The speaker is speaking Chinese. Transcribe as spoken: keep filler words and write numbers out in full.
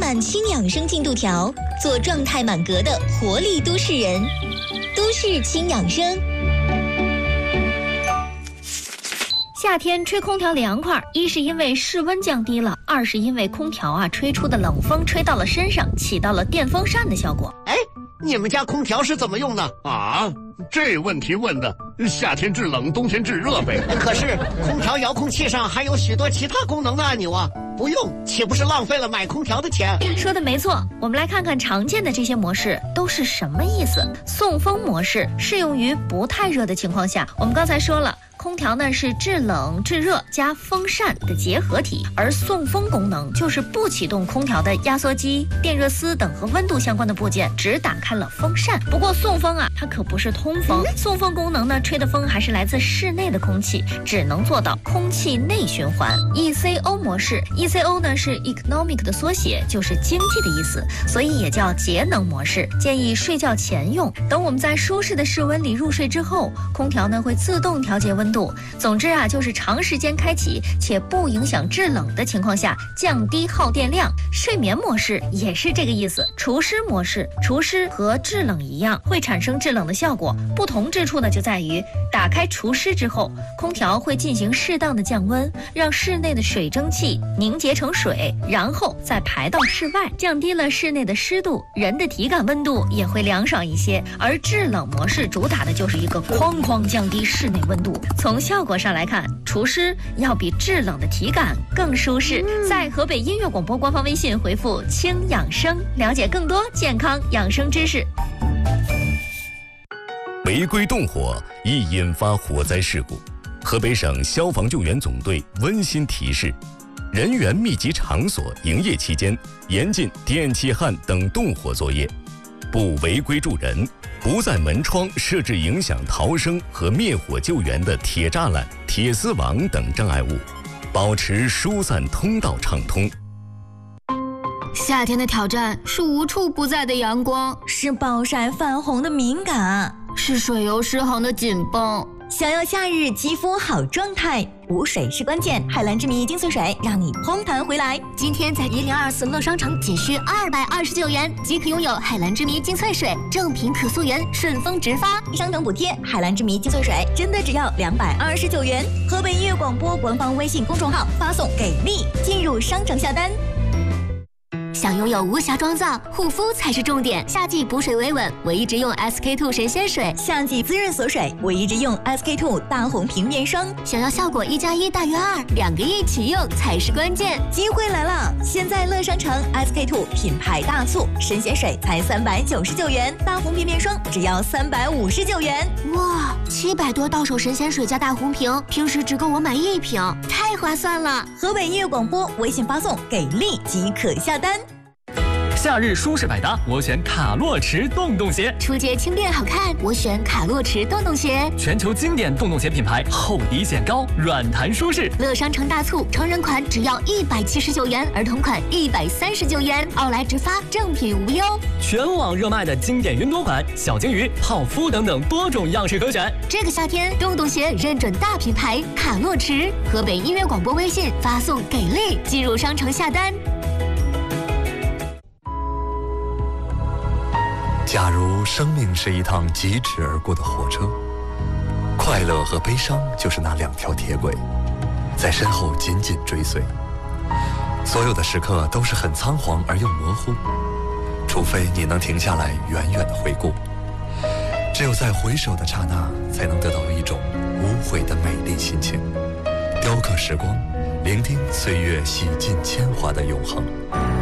满轻养生进度条，做状态满格的活力都市人。都市轻养生。 夏天吹空调凉快，一是因为室温降低了，二是因为空调啊吹出的冷风吹到了身上，起到了电风扇的效果。 哎，你们家空调是怎么用的啊？这问题问的，夏天制冷，冬天制热呗。 可是空调遥控器上还有许多其他功能的按钮啊，不用岂不是浪费了买空调的钱？ 说的没错，我们来看看常见的这些模式都是什么意思。送风模式适用于不太热的情况下，我们刚才说了。空调呢是制冷制热加风扇的结合体，而送风功能就是不启动空调的压缩机、电热丝等和温度相关的部件，只打开了风扇。不过送风啊，它可不是通风，送风功能呢，吹的风还是来自室内的空气，只能做到空气内循环。E C O 模式 ，E C O 呢是 economic 的缩写，就是经济的意思，所以也叫节能模式，建议睡觉前用。等我们在舒适的室温里入睡之后，空调呢会自动调节温度。总之啊，就是长时间开启且不影响制冷的情况下，降低耗电量。睡眠模式也是这个意思。除湿模式，除湿和制冷一样，会产生制冷的效果，不同之处呢就在于，打开除湿之后，空调会进行适当的降温，让室内的水蒸气凝结成水，然后再排到室外，降低了室内的湿度，人的体感温度也会凉爽一些。而制冷模式主打的就是一个哐哐降低室内温度。从效果上来看，除湿要比制冷的体感更舒适。在河北音乐广播官方微信回复轻养生，了解更多健康养生知识。 违规动火易引发火灾事故，河北省消防救援总队温馨提示：人员密集场所营业期间，严禁电气焊等动火作业，不违规助人，不在门窗设置影响逃生和灭火救援的铁栅栏、铁丝网等障碍物，保持疏散通道畅通。 夏天的挑战是无处不在的阳光， 是暴晒泛红的敏感， 是水油失衡的紧绷。 想要夏日肌肤好状态，补水是关键。海蓝之谜精粹水让你嘭弹回来。 今天在一零二四乐商城仅需二百二十九元即可拥有海蓝之谜精粹水，正品可溯源，顺丰直发， 商城补贴。海蓝之谜精粹水真的只要两百二十九元。河北音乐广播官方微信公众号发送给力，进入商城下单。 想拥有无瑕妆造，护肤才是重点。夏季补水维稳，我一直用 S K two 神仙水； 夏季滋润锁水，我一直用 S K two 大红瓶面霜。 想要效果一加一大于二，两个一起用才是关键。 机会来了！现在乐商城 S K two 品牌大促，神仙水才三百九十九元，大红瓶面霜只要三百五十九元。 哇，七百多到手神仙水加大红瓶，平时只够我买一瓶，太划算了！ 河北音乐广播微信发送给力即可下单。 夏日舒适百搭，我选卡洛驰洞洞鞋。 出街轻便好看，我选卡洛驰洞洞鞋。 全球经典洞洞鞋品牌，厚底显高，软弹舒适。 乐商城大促，成人款只要一百七十九元，儿童款一百三十九元，奥莱直发，正品无忧。 全网热卖的经典云朵款、小金鱼、泡芙等等多种样式可选。 这个夏天，洞洞鞋认准大品牌卡洛驰。河北音乐广播微信发送给力，进入商城下单。 假如生命是一趟疾驰而过的火车，快乐和悲伤就是那两条铁轨，在身后紧紧追随。所有的时刻都是很仓皇而又模糊，除非你能停下来远远的回顾。只有在回首的刹那，才能得到一种无悔的美丽心情，雕刻时光，聆听岁月洗尽铅华的永恒。